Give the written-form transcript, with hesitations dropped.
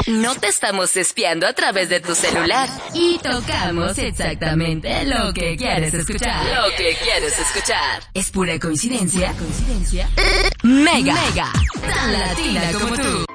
No te estamos espiando a través de tu celular. Y tocamos exactamente lo que quieres escuchar. Lo que quieres escuchar. ¿Es pura coincidencia? Mega. Tan latina como tú.